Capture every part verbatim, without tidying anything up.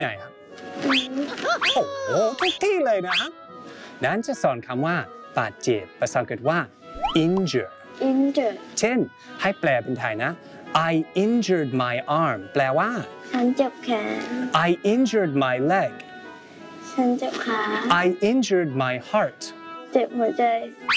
ไงครับโอ้โหทุกที่เลยนะนั้นจะสอนคำว่าบาดเจ็บภาษาอังกฤษว่า injure injure เช่นให้แปลเป็นไทยนะ I injured my arm แปลว่าฉันเจ็บแขน I injured my leg ฉันเจ็บขา I injured my heart เจ็บหัวใจ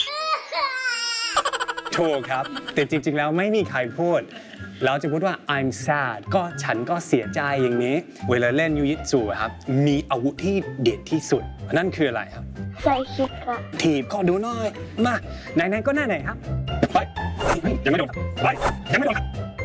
ถูกครับแต่จริงๆแล้วไม่มีใครพูดเราจะพูดว่า I'm sad ก็ฉันก็เสียใจอย่างนี้เวลาเล่นยูยิตซูครับมีอาวุธที่เด็ดที่สุดนั่นคืออะไรครับใส่คิกค่ะถีบก็ดูหน่อยมาไหนๆก็หน้าไหนครับไปยังไม่โดนไปยังไม่โดน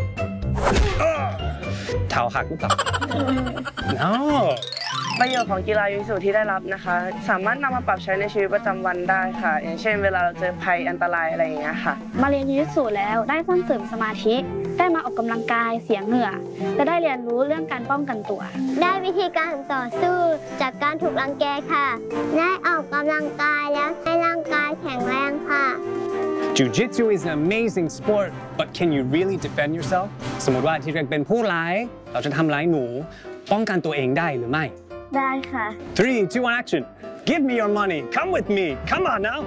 เท้าหักหรือเปล่า no ประโยชน์ของกีฬายูยิตซูที่ได้รับนะคะสามารถนำมาปรับใช้ในชีวิตประจำวันได้ค่ะอย่างเช่นเวลาเราเจอภัยอันตรายอะไรอย่างเงี้ยค่ะมาเรียนยูยิตซูแล้วได้สร้างเสริมสมาธิได้มาออกกำลังกายเสียเหงื่อและได้เรียนรู้เรื่องการป้องกันตัวได้วิธีการต่อสู้จากการถูกรังแกค่ะได้ออกกำลังกายแล้วให้ร่างกายแข็งแรงค่ะ Jiu-Jitsu is an amazing sport but can you really defend yourself สมมติว่าที่เรียกเป็นผู้ร้ายเราจะทำร้ายหนูป้องกันตัวเองได้หรือไม่ได้ค่ะ three two one action give me your money come with me come on now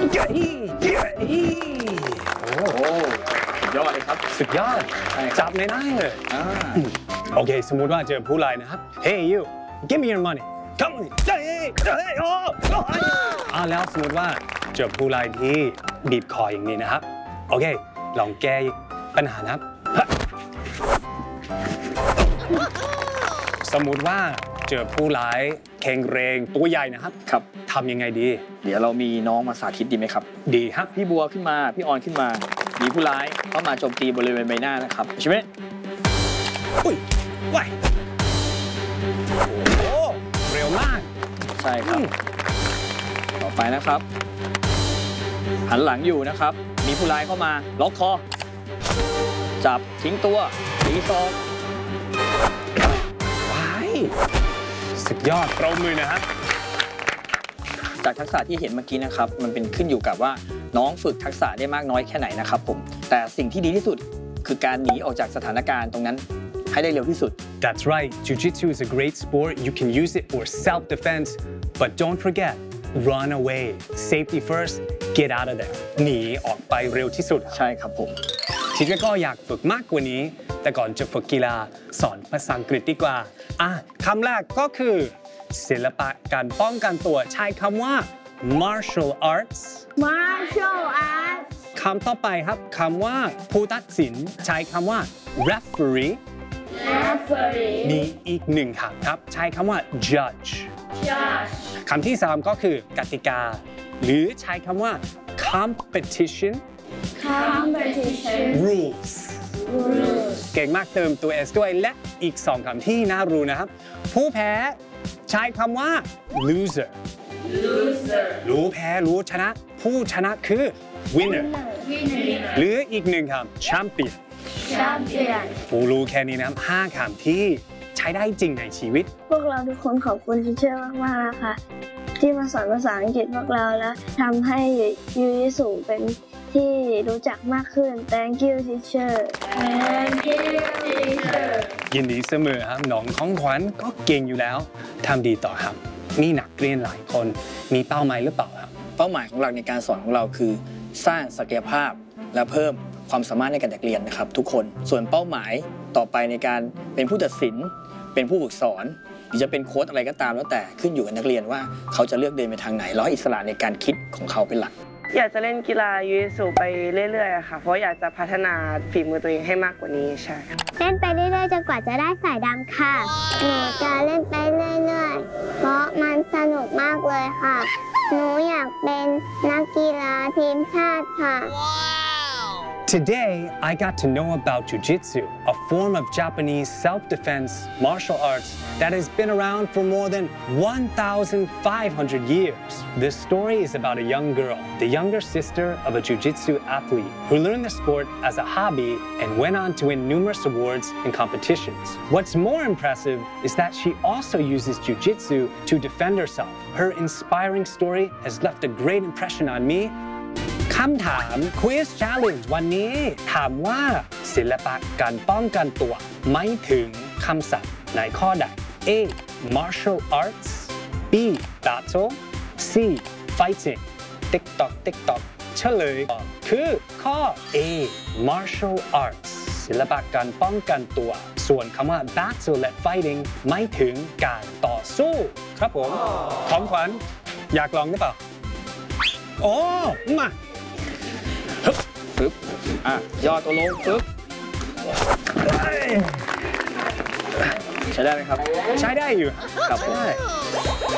โอ้โหยอดเลยครับสุดยอดจับไม่ได้เลยโอเคสมมุติว่าเจอผู้ร้ายนะครับ hey you give me your money come on เฮ้ยเฮ้ยโอ้อ่าแล้วสมมติว่าเจอผู้ร้ายที่บีบคออย่างนี้นะครับโอเคลองแก้ปัญหานะครับสมมุติว่าเจอผู้ร้ายแข็งแรงตัวใหญ่นะครับครับทำยังไงดีเดี๋ยวเรามีน้องมาสาธิตดีไหมครับดีครับพี่บัวขึ้นมาพี่ออนขึ้นมามีผู้ร้ายเข้ามาโจมตีบริเวณใบหน้านะครับใช่ไหมอุ้ยว้ายโอ้เร็วมากใช่ครับต่อไปนะครับหันหลังอยู่นะครับมีผู้ร้ายเข้ามาล็อกคอจับทิ้งตัวตีศอกสุดยอดปรบมือนะครับจากทักษะที่เห็นเมื่อกี้นะครับมันเป็นขึ้นอยู่กับว่าน้องฝึกทักษะได้มากน้อยแค่ไหนนะครับผมแต่สิ่งที่ดีที่สุดคือการหนีออกจากสถานการณ์ตรงนั้นให้ได้เร็วที่สุด That's right Jiu-Jitsu is a great sport you can use it for self-defense but don't forget run away safety first get out of there หนีออกไปเร็วที่สุดใช่ครับผมทีนี้ก็อยากฝึกมากกว่านี้แต่ก่อนจะฝึกกีฬาสอนภาษาอังกฤษดีกว่าอ่ะคำแรกก็คือศิลปะการป้องกันตัวใช้คำว่า martial arts martial arts คำต่อไปครับคำว่าผู้ตัดสินใช้คำว่า referee referee มีอีกหนึ่งคำครับใช้คำว่า judge judge คำที่สามก็คือกติกาหรือใช้คำว่า competition competition rules เก่งมากเติมตัว S ด้วยและอีกสองคำที่น่ารู้นะครับผู้แพ้ใช้คำว่า loser loser รู้แพ้รู้ชนะผู้ชนะคือ winner หรืออีกหนึ่งคำ champion champion ผู้รู้แค่นี้นะครับห้าคำที่ใช้ได้จริงในชีวิตพวกเราทุกคนขอบคุณทีเชอร์มากๆนะคะที่มาสอนภาษาอังกฤษพวกเราและทำให้ยูยิตซูเป็นที่รู้จักมากขึ้น Thank you teacher Thank you teacher ยินดีเสมอครับน้องของขวัญก็เก่งอยู่แล้วทำดีต่อครับมีนักเรียนหลายคนมีเป้าหมายหรือเปล่าครับเป้าหมายของเราในการสอนของเราคือสร้างศักยภาพและเพิ่มความสามารถในการเด็กเรียนนะครับทุกคนส่วนเป้าหมายต่อไปในการเป็นผู้ตัดสินเป็นผู้ฝึกสอนหรือจะเป็นโค้ชอะไรก็ตามแล้วแต่ขึ้นอยู่กับนักเรียนว่าเขาจะเลือกเดินไปทางไหนแล้วอิสระในการคิดของเขาเป็นหลักอยากจะเล่นกีฬายูยิตซูไปเรื่อยๆค่ะเพราะอยากจะพัฒนาฝีมือตัวเองให้มากกว่านี้ใช่เล่นไปเรื่อยๆจนกว่าจะได้สายดำค่ะหนูจะเล่นไปเรื่อยๆเพราะมันสนุกมากเลยค่ะหนูอยากเป็นนักกีฬาทีมชาติค่ะ Today, I got to know about Jiu-Jitsu, a form of Japanese self-defense martial arts that has been around for more than one thousand five hundred years. This story is about a young girl, the younger sister of a Jiu-Jitsu athlete, who learned the sport as a hobby and went on to win numerous awards and competitions. What's more impressive is that she also uses Jiu-Jitsu to defend herself. Her inspiring story has left a great impression on me.คำถาม Quiz Challenge วันนี้ถามว่าศิลปะการป้องกันตัวไม่ถึงคำศัพท์ในข้อใด A. Martial arts B. Battle C. Fighting ติ๊กตอกติ๊กตอกเฉลยคือข้อ A. Martial arts ศิลปะการป้องกันตัว ส่วนคำว่า battle และ fighting หมายถึงการต่อสู้ครับผมของขวัญอยากลองหรือเปล่าโอ้มาฮึบปึ๊บอ่ะย่อตัวลงปึ๊บใช้ได้ไหมครับใช้ได้อยู่ครับผมใช่